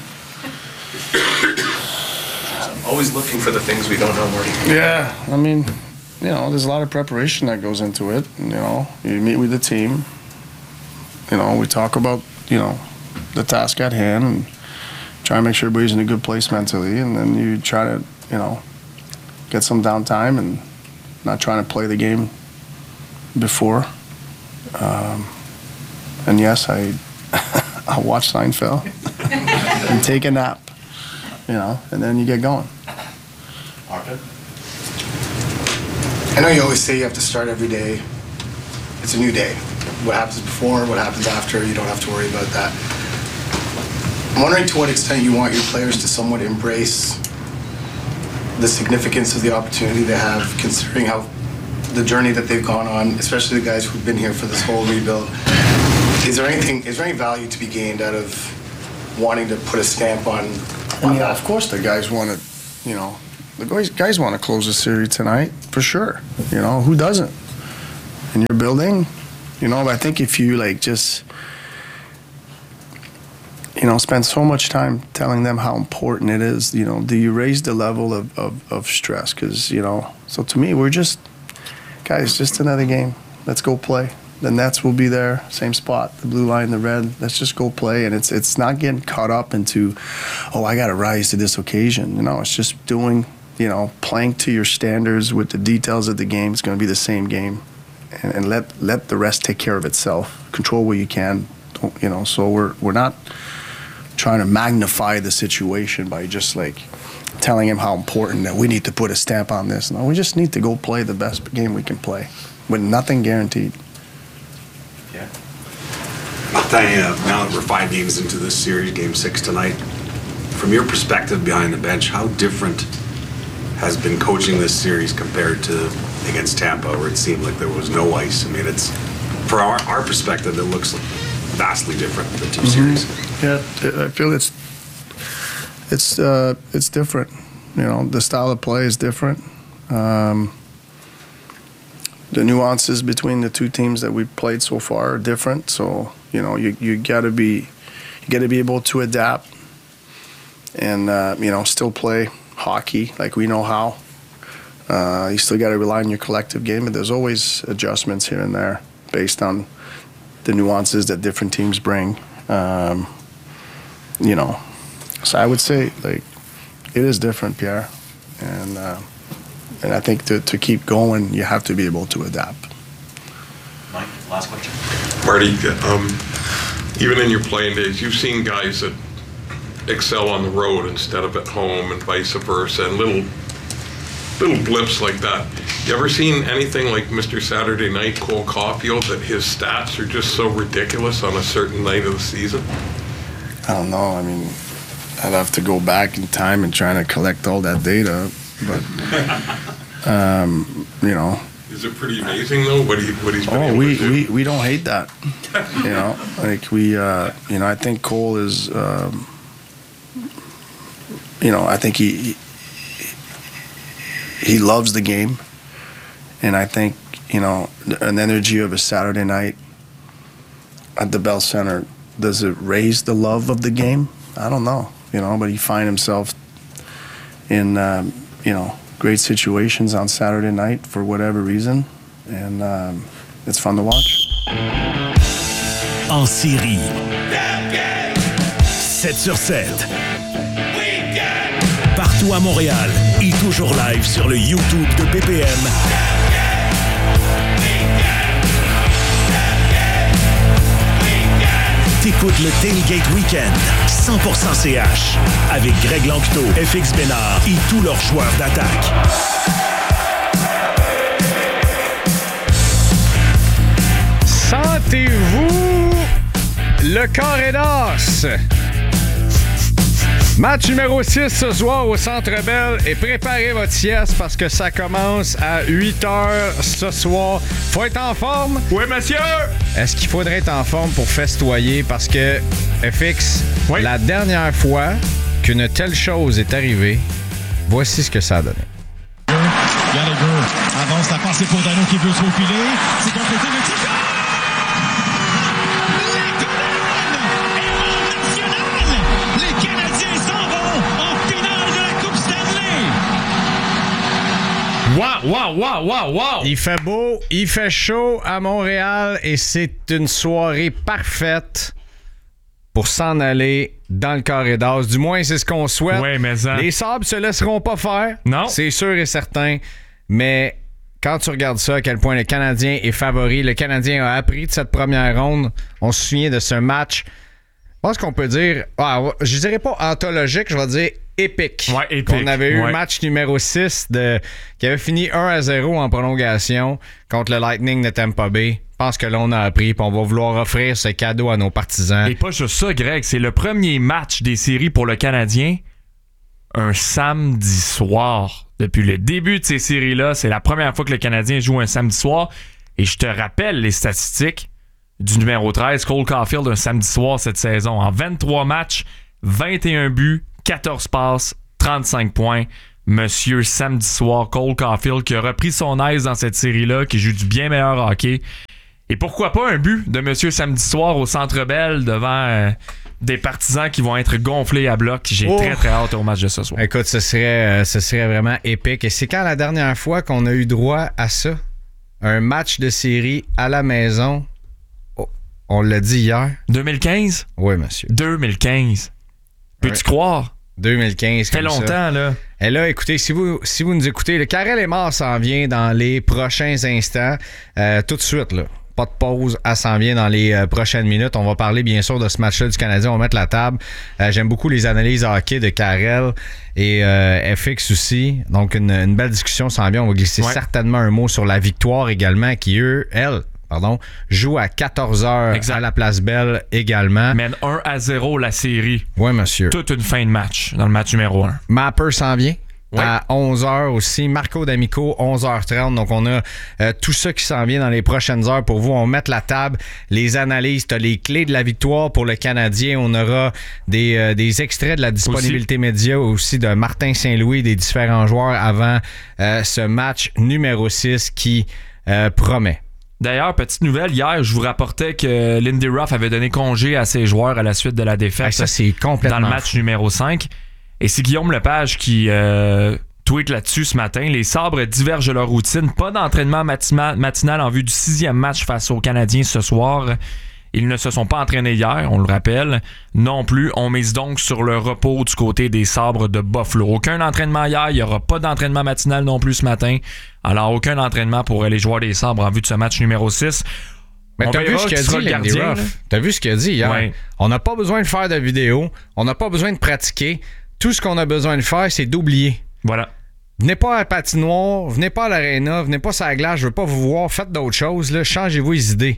L: Always looking for the things we don't know, Marty.
H: Yeah, I mean, there's a lot of preparation that goes into it. You meet with the team. We talk about, the task at hand and try to make sure everybody's in a good place mentally, and then you try to, get some downtime and not trying to play the game before. And yes, I'll watch Seinfeld and take a nap, and then you get going.
M: I know you always say you have to start every day. It's a new day. What happens before, what happens after, you don't have to worry about that. I'm wondering to what extent you want your players to somewhat embrace the significance of the opportunity they have, considering how the journey that they've gone on, especially the guys who've been here for this whole rebuild. Is there any value to be gained out of wanting to put a stamp on
H: that? Of course the guys want to, the guys want to close the series tonight, for sure. You know, who doesn't? In your building, you know, I think if you, like, just, you know, spend so much time telling them how important it is, you know, do you raise the level of stress? Because, you know, so to me, we're just, guys, just another game. Let's go play. The Nets will be there, same spot, the blue line, the red. Let's just go play. And it's not getting caught up into, oh, I got to rise to this occasion. You know, it's just doing, you know, playing to your standards with the details of the game. It's going to be the same game. And let the rest take care of itself. Control what you can, you know. So we're not trying to magnify the situation by just, like, telling him how important that we need to put a stamp on this. No, we just need to go play the best game we can play with nothing guaranteed.
N: Yeah. Martin, now that we're 5 games into this series, Game 6 tonight, from your perspective behind the bench, how different has been coaching this series compared to against Tampa, where it seemed like there was no ice? I mean, it's, for our perspective, it looks vastly different, the two series.
H: Yeah, I feel it's different. You know, the style of play is different. The nuances between the two teams that we've played so far are different. So, you know, you gotta be able to adapt and you know, still play hockey like we know how. You still got to rely on your collective game, but there's always adjustments here and there based on the nuances that different teams bring. You know, so I would say, like, it is different, Pierre, and I think to keep going, you have to be able to adapt.
O: Mike, last question.
P: Marty, even in your playing days, you've seen guys that excel on the road instead of at home and vice versa, and little blips like that. You ever seen anything like Mr. Saturday Night, Cole Caulfield, that his stats are just so ridiculous on a certain night of the season?
H: I don't know. I mean, I'd have to go back in time and try to collect all that data, but you know.
P: Is it pretty amazing though? What he's been able
H: we,
P: to do?
H: we don't hate that. You know, like we you know, I think Cole is you know, I think he loves the game, and I think, you know, an energy of a Saturday night at the Bell Center, does it raise the love of the game? I don't know, you know, but he finds himself in you know, great situations on Saturday night for whatever reason, and it's fun to watch.
D: En série, 7 sur 7. Partout à Montréal et toujours live sur le YouTube de BPM. T'écoutes le Tailgate Weekend 100% CH avec Greg Lanctot, FX Bénard et tous leurs joueurs d'attaque.
C: Sentez-vous le Corridors? Match numéro 6 ce soir au Centre Bell, et préparez votre sieste parce que ça commence à 8h ce soir. Faut être en forme?
B: Oui, monsieur!
C: Est-ce qu'il faudrait être en forme pour festoyer? Parce que, FX, la dernière fois qu'une telle chose est arrivée, voici ce que ça a donné.
Q: Gallagher avance, la passe pour Dano qui veut se faufiler. C'est complété le tir.
C: Wow! Il fait beau, il fait chaud à Montréal et c'est une soirée parfaite pour s'en aller dans le Corridors. Du moins, c'est ce qu'on souhaite.
B: Oui, mais ça...
C: Les Sabres se laisseront pas faire.
B: Non.
C: C'est sûr et certain. Mais quand tu regardes ça, à quel point le Canadien est favori, le Canadien a appris de cette première ronde. On se souvient de ce match. Je pense qu'on peut dire, je dirais pas anthologique, je vais dire épique.
B: Ouais, épique.
C: On avait eu le match numéro 6 qui avait fini 1-0 en prolongation contre le Lightning de Tampa Bay. Je pense que là, on a appris et on va vouloir offrir ce cadeau à nos partisans.
B: Et pas juste ça, Greg, c'est le premier match des séries pour le Canadien un samedi soir. Depuis le début de ces séries-là, c'est la première fois que le Canadien joue un samedi soir. Et je te rappelle les statistiques du numéro 13, Cole Caulfield, un samedi soir cette saison. En 23 matchs, 21 buts, 14 passes, 35 points. Monsieur samedi soir, Cole Caulfield, qui a repris son aise dans cette série-là, qui joue du bien meilleur hockey. Et pourquoi pas un but de Monsieur samedi soir au Centre Bell devant des partisans qui vont être gonflés à bloc. J'ai très très hâte au match de ce soir.
C: Écoute, ce serait vraiment épique. Et c'est quand la dernière fois qu'on a eu droit à ça? Un match de série à la maison. Oh, on l'a dit hier.
B: 2015?
C: Oui, monsieur.
B: 2015. Peux-tu croire?
C: 2015.
B: Ça fait longtemps,
C: ça.
B: là.
C: Et là, écoutez, si vous nous écoutez, le Karel Émard s'en vient dans les prochains instants. Tout de suite, là. Pas de pause, elle s'en vient dans les prochaines minutes. On va parler bien sûr de ce match-là du Canadien. On va mettre la table. J'aime beaucoup les analyses hockey de Karel et FX aussi. Donc, une belle discussion s'en vient. On va glisser certainement un mot sur la victoire également qui, joue à 14h à la Place Belle également.
B: Mène 1-0 la série.
C: Oui, monsieur.
B: Toute une fin de match dans le match numéro 1.
C: Mapper s'en vient. À 11h aussi. Marco D'Amico, 11h30. Donc, on a tout ça qui s'en vient dans les prochaines heures pour vous. On met la table, les analyses. Tu as les clés de la victoire pour le Canadien. On aura des extraits de la disponibilité média aussi de Martin Saint-Louis, des différents joueurs avant ce match numéro 6 qui promet.
B: D'ailleurs, petite nouvelle, hier, je vous rapportais que Lindy Ruff avait donné congé à ses joueurs à la suite de la défaite
C: ça, c'est complètement
B: dans le match numéro 5. Et c'est Guillaume Lepage qui tweet là-dessus ce matin. Les Sabres divergent de leur routine. Pas d'entraînement matinal en vue du 6e match face aux Canadiens ce soir. Ils ne se sont pas entraînés hier, on le rappelle. Non plus, on mise donc sur le repos du côté des Sabres de Buffalo. Aucun entraînement hier, il n'y aura pas d'entraînement matinal non plus ce matin. Alors, aucun entraînement pour les joueurs des Sabres en vue de ce match numéro 6.
C: Mais t'as vu ce qu'il a dit, Lindy Ruff? T'as vu ce qu'il a dit hier? Ouais. On n'a pas besoin de faire de vidéo. On n'a pas besoin de pratiquer. Tout ce qu'on a besoin de faire, c'est d'oublier.
B: Voilà.
C: Venez pas à la patinoire, venez pas à l'aréna, venez pas sur la glace, je veux pas vous voir, faites d'autres choses, là, changez-vous les idées.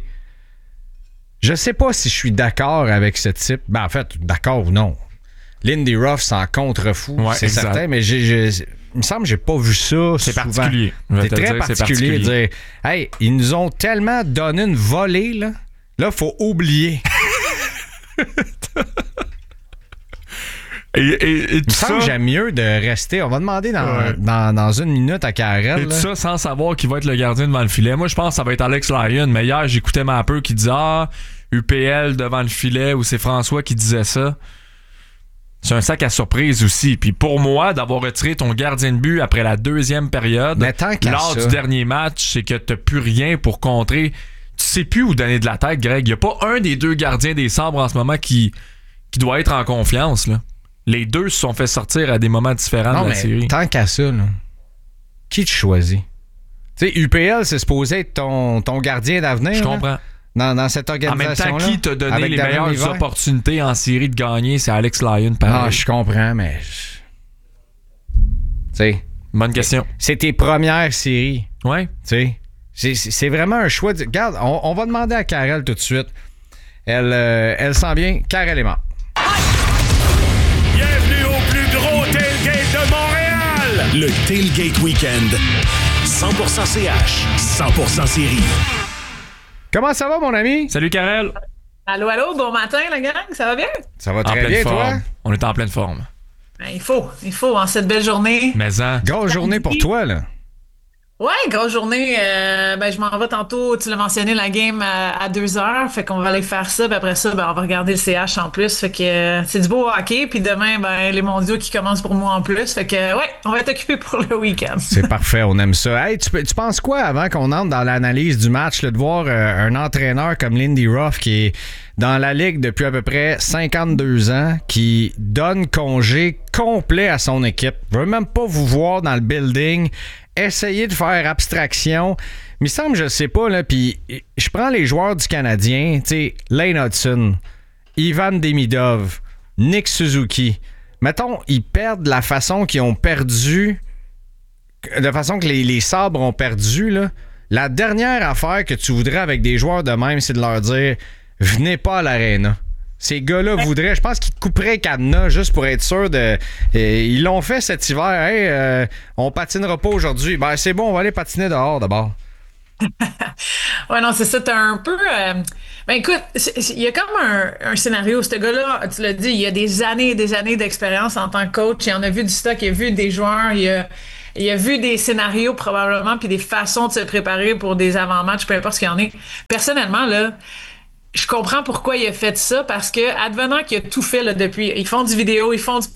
C: Je sais pas si je suis d'accord avec ce type. Ben, en fait, d'accord ou non. Lindy Ruff s'en contrefou, c'est certain, mais il me semble que j'ai pas vu ça.
B: C'est
C: souvent.
B: Particulier.
C: C'est très particulier de dire, hey, ils nous ont tellement donné une volée, là faut oublier. Il me semble que j'aime mieux de rester. On va demander dans une minute à Karel.
B: Et tout ça sans savoir qui va être le gardien devant le filet. Moi, je pense que ça va être Alex Lyon. Mais hier, j'écoutais Mapper qui disait UPL devant le filet, ou c'est François qui disait ça. C'est un sac à surprise aussi. Puis pour moi, d'avoir retiré ton gardien de but après la deuxième période, lors du dernier match, c'est que t'as plus rien pour contrer. Tu sais plus où donner de la tête, Greg. Il n'y a pas un des deux gardiens des Sabres en ce moment qui doit être en confiance, là. Les deux se sont fait sortir à des moments différents de la série.
C: Tant qu'à ça, là, qui tu choisis? Tu sais, UPL, c'est supposé être ton gardien d'avenir.
B: Je comprends.
C: Dans cette organisation-là.
B: En même temps, qui t'a donné les meilleures opportunités en série de gagner? C'est Alex Lyon, pareil.
C: Ah, je comprends, mais... Tu sais...
B: Bonne question.
C: C'est tes premières séries.
B: Ouais.
C: Tu sais, c'est vraiment un choix. Regarde, on va demander à Karel tout de suite. Elle s'en vient. Karel est mort.
D: Bienvenue au plus gros tailgate de Montréal! Le Tailgate Weekend. 100% CH, 100% série.
C: Comment ça va, mon ami?
B: Salut, Karel.
E: Allô, bon matin, la gang. Ça va bien?
C: Ça va très bien, toi?
B: On est en pleine forme.
E: Ben, il faut, en cette belle journée.
B: Mais en.
C: Grosse journée pour toi, là.
E: Ouais, grosse journée. Je m'en vais tantôt, tu l'as mentionné, la game à 2h. Fait qu'on va aller faire ça. Puis après ça, on va regarder le CH en plus. Fait que c'est du beau hockey. Puis demain, les mondiaux qui commencent pour moi en plus. Fait que on va être occupés pour le week-end.
C: C'est parfait, on aime ça. Hey, tu penses quoi avant qu'on entre dans l'analyse du match, là, de voir un entraîneur comme Lindy Ruff qui est dans la ligue depuis à peu près 52 ans, qui donne congé complet à son équipe. Il veut même pas vous voir dans le building. Essayer de faire abstraction. Mais il semble, je sais pas, là, puis je prends les joueurs du Canadien, tu sais, Lane Hudson, Ivan Demidov, Nick Suzuki. Mettons, ils perdent de la façon qu'ils ont perdu, de la façon que les Sabres ont perdu, là. La dernière affaire que tu voudrais avec des joueurs de même, c'est de leur dire « Venez pas à l'aréna ». Ces gars-là voudraient, je pense qu'ils couperaient cadenas juste pour être sûr de... ils l'ont fait cet hiver. Hey, on patinera pas aujourd'hui. Ben, c'est bon, on va aller patiner dehors d'abord.
E: Ouais, non, c'est ça. T'as un peu... Ben écoute, il y a comme un scénario. Ce gars-là, tu l'as dit, il y a des années et des années d'expérience en tant que coach. Il en a vu du stock, il a vu des joueurs, il a vu des scénarios probablement, puis des façons de se préparer pour des avant-matchs, peu importe ce qu'il y en est. Personnellement, là, je comprends pourquoi il a fait ça, parce que advenant qu'il a tout fait là, depuis, ils font du vidéo, ils font du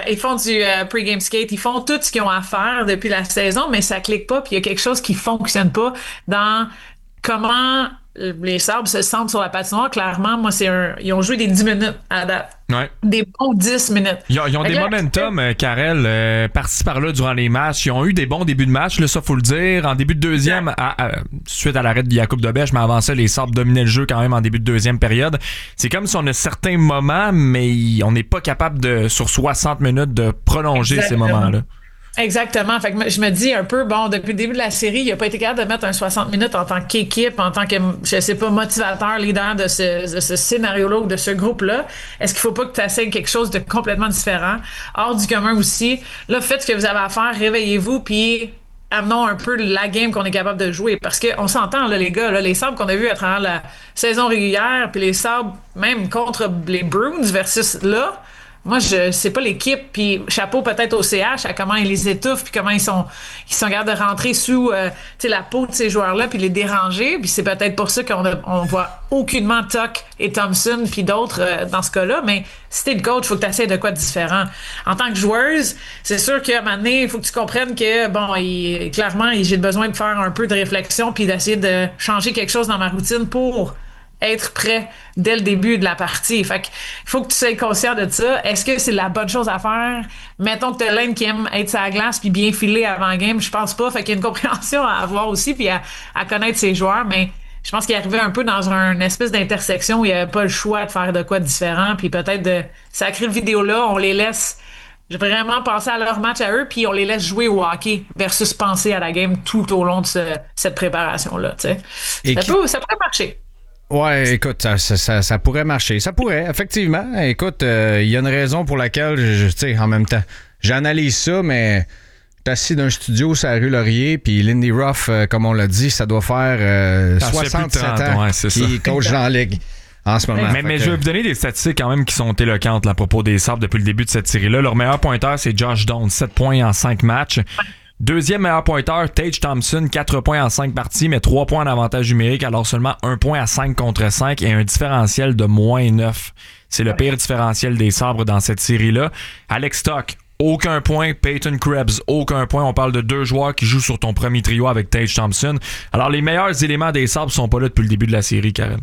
E: pre-game skate, ils font tout ce qu'ils ont à faire depuis la saison, mais ça clique pas, puis il y a quelque chose qui fonctionne pas dans comment les Sabres se sentent sur la patinoire. Clairement, moi, ils ont joué des 10 minutes à date.
B: Ouais.
E: Des bons 10 minutes.
B: Ils ont des momentum, Karel, par-ci par-là durant les matchs. Ils ont eu des bons débuts de match, là, ça faut le dire. En début de deuxième, suite à l'arrêt de Jakub Dobeš, mais avant ça, les Sabres dominaient le jeu quand même en début de deuxième période. C'est comme si on a certains moments, mais on n'est pas capable sur 60 minutes de prolonger ces moments-là.
E: Exactement. Fait que je me dis un peu, bon, depuis le début de la série, il a pas été capable de mettre un 60 minutes en tant qu'équipe, en tant que, je sais pas, motivateur, leader de ce scénario-là ou de ce groupe-là. Est-ce qu'il faut pas que tu essayes quelque chose de complètement différent, hors du commun aussi? Là, faites ce que vous avez à faire, réveillez-vous, puis amenons un peu la game qu'on est capable de jouer. Parce qu'on s'entend, là, les gars, là, les Sabres qu'on a vus à travers la saison régulière, puis les Sabres, même contre les Bruins versus là, moi, je sais pas l'équipe, puis chapeau peut-être au CH à comment ils les étouffent, puis comment ils sont capables de rentrer sous la peau de ces joueurs-là, puis les déranger. Puis c'est peut-être pour ça qu'on voit aucunement Tuch et Thompson, puis d'autres dans ce cas-là. Mais si t'es le coach, il faut que tu essaies de quoi de différent. En tant que joueuse, c'est sûr qu'à un moment donné, il faut que tu comprennes que, bon, clairement, j'ai besoin de faire un peu de réflexion, puis d'essayer de changer quelque chose dans ma routine pour être prêt dès le début de la partie. Fait qu'il faut que tu sois conscient de ça. Est-ce que c'est la bonne chose à faire? Mettons que t'as l'un qui aime être sur la glace puis bien filer avant le game. Je pense pas. Fait qu'il y a une compréhension à avoir aussi puis à connaître ses joueurs. Mais je pense qu'il est arrivé un peu dans une espèce d'intersection où il n'y avait pas le choix de faire de quoi de différent. Puis peut-être de sacrer le vidéo-là, on les laisse vraiment penser à leur match à eux puis on les laisse jouer au hockey versus penser à la game tout au long de cette préparation-là. Ça pourrait marcher.
C: Ouais, écoute, ça pourrait marcher. Ça pourrait, effectivement. Écoute, il y a une raison pour laquelle, tu sais, en même temps, j'analyse ça, mais je suis assis dans un studio sur la rue Laurier, puis Lindy Ruff, comme on l'a dit, ça doit faire 67 ans qu'il coach dans la ligue en ce moment.
B: Mais je vais vous donner des statistiques quand même qui sont éloquentes là, à propos des Sabres depuis le début de cette série-là. Leur meilleur pointeur, c'est Josh Doan, 7 points en 5 matchs. Deuxième meilleur pointeur, Tage Thompson, 4 points en 5 parties, mais 3 points en avantage numérique, alors seulement 1 point à 5 contre 5 et un différentiel de moins 9. C'est le pire différentiel des Sabres dans cette série-là. Alex Tuch, aucun point. Peyton Krebs, aucun point. On parle de 2 joueurs qui jouent sur ton premier trio avec Tage Thompson. Alors, les meilleurs éléments des Sabres sont pas là depuis le début de la série, Karen.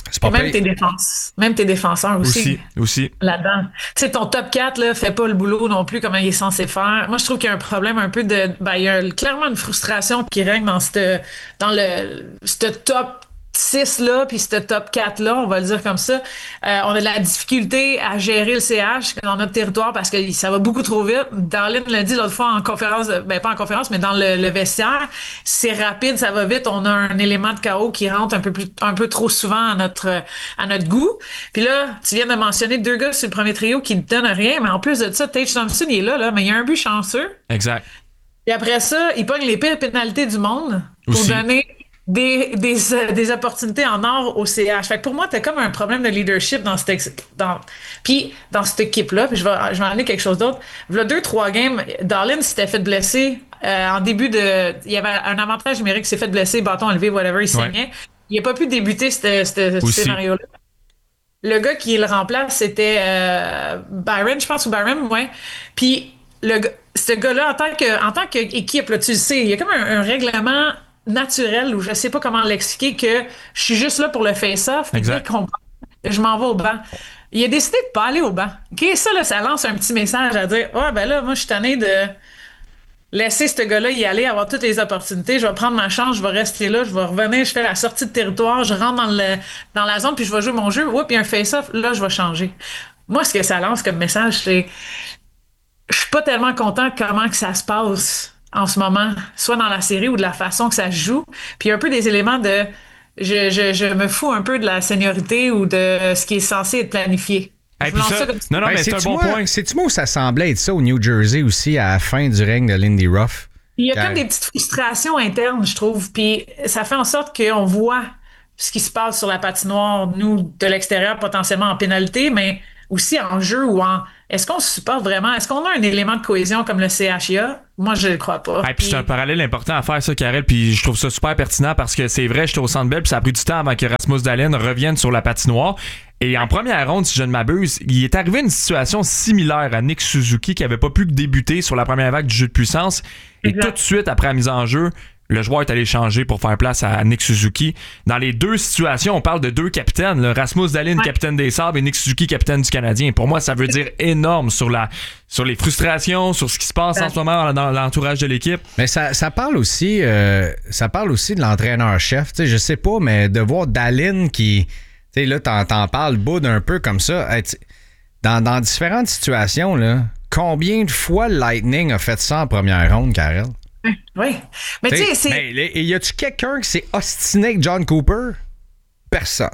E: Même tes défenseurs aussi. Là-dedans. Tu sais, ton top 4 là, fait pas le boulot non plus comme il est censé faire. Moi, je trouve qu'il y a un problème un peu de... il y a clairement une frustration qui règne dans ce top 6 là, puis ce top 4 là, on va le dire comme ça. On a de la difficulté à gérer le CH dans notre territoire parce que ça va beaucoup trop vite. Darlene l'a dit l'autre fois en conférence, pas en conférence, mais dans le vestiaire. C'est rapide, ça va vite. On a un élément de chaos qui rentre un peu trop souvent à notre goût. Puis là, tu viens de mentionner 2 gars sur le premier trio qui ne donnent rien, mais en plus de ça, Tage Thompson, il est là, mais il y a un but chanceux.
B: Exact.
E: Et après ça, il pogne les pires pénalités du monde pour donner des opportunités en or au CH. Fait que pour moi, t'as comme un problème de leadership dans cette équipe-là. Puis je vais en dire quelque chose d'autre. Il y a 2-3 games, Darlene s'était fait blesser en début de... Il y avait un avantage numérique, il s'est fait blesser, bâton élevé, whatever, il saignait. Il n'a pas pu débuter ce scénario-là. Le gars qui le remplace, c'était Byron, je pense, ou Byron, ouais. Puis ce gars-là, en tant qu'équipe, là, tu le sais, il y a comme un règlement naturel, ou je sais pas comment l'expliquer, que je suis juste là pour le face-off, puis je m'en vais au banc. Il a décidé de pas aller au banc. OK, ça, là, ça lance un petit message à dire, là, moi, je suis tanné de laisser ce gars-là y aller, avoir toutes les opportunités, je vais prendre ma chance, je vais rester là, je vais revenir, je fais la sortie de territoire, je rentre dans la zone, puis je vais jouer mon jeu. Puis un face-off, là, je vais changer. Moi, ce que ça lance comme message, c'est je suis pas tellement content comment que ça se passe en ce moment, soit dans la série ou de la façon que ça se joue. Puis un peu des éléments de... Je me fous un peu de la seniorité ou de ce qui est censé être planifié.
B: Mais c'est un bon point.
C: C'est-tu moi où ça semblait être ça au New Jersey aussi à la fin du règne de Lindy Ruff?
E: Il y a comme des petites frustrations internes, je trouve. Puis ça fait en sorte qu'on voit ce qui se passe sur la patinoire, nous, de l'extérieur, potentiellement en pénalité, mais aussi en jeu ou en... Est-ce qu'on se supporte vraiment? Est-ce qu'on a un élément de cohésion comme le CHIA? Moi, je ne crois pas.
B: Puis c'est un parallèle important à faire, ça, Karel, puis je trouve ça super pertinent parce que c'est vrai, j'étais au Centre Bell, puis ça a pris du temps avant que Rasmus Dahlin revienne sur la patinoire. Et en première ronde, si je ne m'abuse, il est arrivé une situation similaire à Nick Suzuki qui avait pas pu que débuter sur la première vague du jeu de puissance. Et tout de suite, après la mise en jeu, le joueur est allé changer pour faire place à Nick Suzuki. Dans les deux situations, on parle de deux capitaines. Là. Rasmus Dahlin, capitaine des Sabres, et Nick Suzuki, capitaine du Canadien. Pour moi, ça veut dire énorme sur les frustrations, sur ce qui se passe en ce moment dans l'entourage de l'équipe.
C: Mais ça parle aussi de l'entraîneur-chef. Tu sais, je sais pas, mais de voir Dahlin qui... Tu sais, là, t'en parles, boude un peu comme ça. Dans différentes situations, là, combien de fois le Lightning a fait ça en première ronde, Karel?
E: Oui. Mais tu sais, c'est...
C: Et y a-tu quelqu'un qui s'est ostiné avec John Cooper? Personne.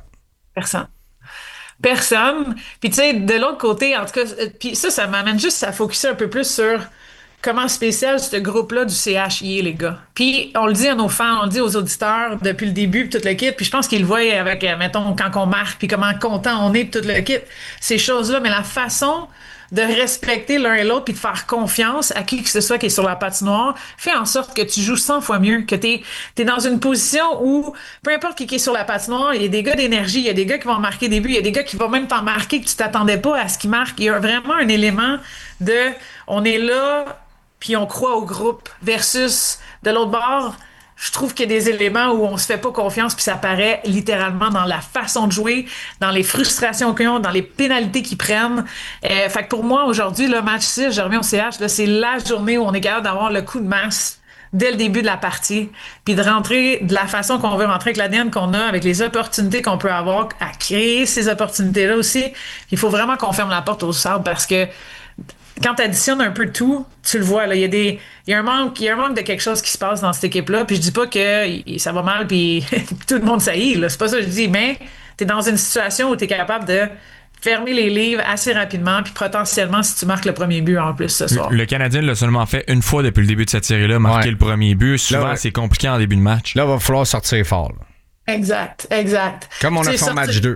E: Puis tu sais, de l'autre côté, en tout cas, puis ça m'amène juste à focusser un peu plus sur comment spécial ce groupe-là du CHI, les gars. Puis on le dit à nos fans, on le dit aux auditeurs depuis le début, puis tout le kit, puis je pense qu'ils le voient avec, mettons, quand on marque, puis comment content on est, puis tout le kit, ces choses-là, mais la façon de respecter l'un et l'autre puis de faire confiance à qui que ce soit qui est sur la patinoire, fait en sorte que tu joues 100 fois mieux, que t'es dans une position où, peu importe qui est sur la patinoire, il y a des gars d'énergie, il y a des gars qui vont marquer des buts, il y a des gars qui vont même t'en marquer que tu t'attendais pas à ce qu'ils marquent. Il y a vraiment un élément de on est là puis on croit au groupe versus de l'autre bord. Je trouve qu'il y a des éléments où on se fait pas confiance puis ça paraît littéralement dans la façon de jouer, dans les frustrations qu'ils ont, dans les pénalités qu'ils prennent. Fait que pour moi, aujourd'hui, le match 6, je reviens au CH, là, c'est la journée où on est capable d'avoir le coup de masse dès le début de la partie puis de rentrer de la façon qu'on veut rentrer avec l'ADN qu'on a, avec les opportunités qu'on peut avoir à créer ces opportunités-là aussi. Il faut vraiment qu'on ferme la porte aux Sabres parce que quand tu additionnes un peu de tout, tu le vois, là, il y a un manque de quelque chose qui se passe dans cette équipe-là. Puis je dis pas que ça va mal puis tout le monde saillit, là. C'est pas ça que je dis, mais tu es dans une situation où tu es capable de fermer les livres assez rapidement puis potentiellement si tu marques le premier but en plus ce soir.
B: Le Canadien l'a seulement fait une fois depuis le début de cette série-là, marquer le premier but. Souvent, là, c'est compliqué en début de match.
C: Là, il va falloir sortir fort. Là.
E: Exact.
C: Comme on a fait en match 2.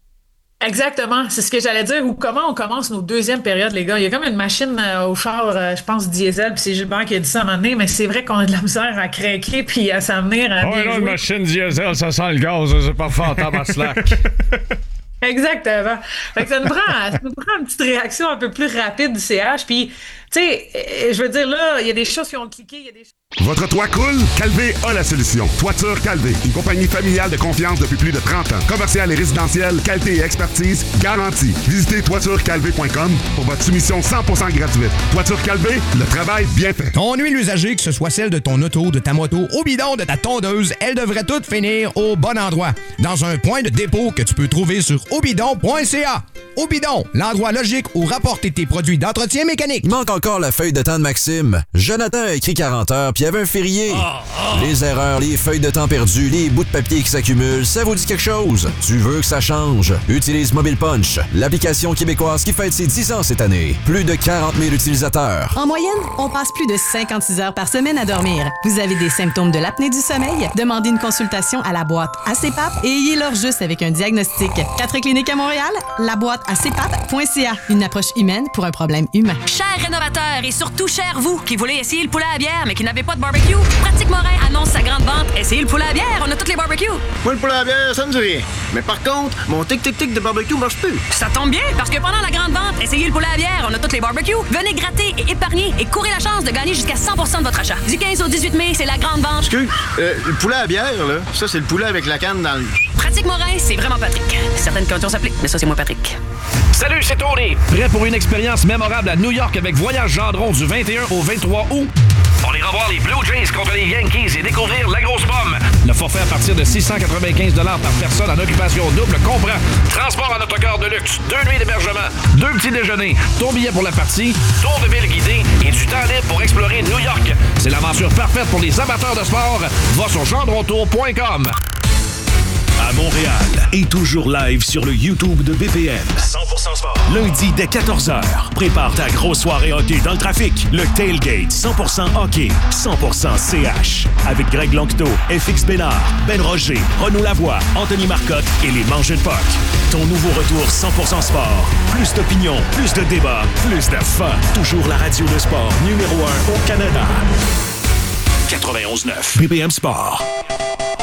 E: Exactement, c'est ce que j'allais dire. Ou comment on commence nos deuxièmes périodes, les gars. Il y a comme une machine au char, je pense, diesel, puis c'est Gilbert qui a dit ça à un moment donné, mais c'est vrai qu'on a de la misère à craquer puis à s'amener à bien jouer.
C: Une machine diesel, ça sent le gaz, c'est parfait en tabaslac.
E: Exactement. Fait que ça nous prend une petite réaction un peu plus rapide du CH. Puis, tu sais, je veux dire, là, il y a des choses qui ont cliqué, il y a des choses...
R: Votre toit coule? Calvé a la solution. Toiture Calvé, une compagnie familiale de confiance depuis plus de 30 ans. Commercial et résidentiel, qualité et expertise garantie. Visitez toiturecalvé.com pour votre soumission 100% gratuite. Toiture Calvé, le travail bien fait.
S: Ton huile usagée, que ce soit celle de ton auto, de ta moto, au bidon, de ta tondeuse, elle devrait toutes finir au bon endroit. Dans un point de dépôt que tu peux trouver sur obidon.ca. Obidon, l'endroit logique où rapporter tes produits d'entretien mécanique.
T: Il manque encore la feuille de temps de Maxime. Jonathan a écrit 40 heures, puis il y avait un férié. Les erreurs, les feuilles de temps perdues, les bouts de papier qui s'accumulent, ça vous dit quelque chose? Tu veux que ça change? Utilise Mobile Punch, l'application québécoise qui fête ses 10 ans cette année. Plus de 40 000 utilisateurs.
U: En moyenne, on passe plus de 56 heures par semaine à dormir. Vous avez des symptômes de l'apnée du sommeil? Demandez une consultation à la boîte ACPAP et ayez-leur juste avec un diagnostic. 4 cliniques à Montréal, la boîte acpap.ca. Une approche humaine pour un problème humain.
V: Chers rénovateurs et surtout chers vous qui voulez essayer le poulet à bière mais qui n'avez pas de barbecue, Pratique Morin annonce sa grande vente. Essayez le poulet à bière, on a toutes les barbecues.
W: Moi, le poulet à bière, ça me dit rien. Mais par contre, mon tic-tic-tic de barbecue marche plus.
V: Ça tombe bien, parce que pendant la grande vente, essayez le poulet à bière, on a toutes les barbecues. Venez gratter et épargner et courez la chance de gagner jusqu'à 100% de votre achat. Du 15 au 18 mai, c'est la grande vente.
W: Excuse, le poulet à bière, là, ça, c'est le poulet avec la canne dans le...
V: Pratique Morin, c'est vraiment Patrick. Certaines conditions s'appliquent, mais ça, c'est moi, Patrick.
X: Salut, c'est Tony. Prêt pour une expérience mémorable à New York avec Voyage Gendron du 21 au 23 août? On ira voir les Blue Jays contre les Yankees et découvrir la grosse pomme. Le forfait à partir de 695 $ par personne en occupation double comprend transport en autocar de luxe, 2 nuits d'hébergement, 2 petits déjeuners, ton billet pour la partie, tour de ville guidé et du temps libre pour explorer New York. C'est l'aventure parfaite pour les amateurs de sport. Va sur gendrontour.com.
D: à Montréal et toujours live sur le YouTube de BPM. 100% sport. Lundi dès 14h. Prépare ta grosse soirée hockey dans le trafic. Le Tailgate 100% hockey, 100% CH. Avec Greg Lanctot, FX Bénard, Ben Roger, Renaud Lavoie, Anthony Marcotte et les Mangeux de Puck. Ton nouveau retour 100% sport. Plus d'opinion, plus de débats, plus de fun. Toujours la radio de sport numéro 1 au Canada. 91.9 BPM Sport.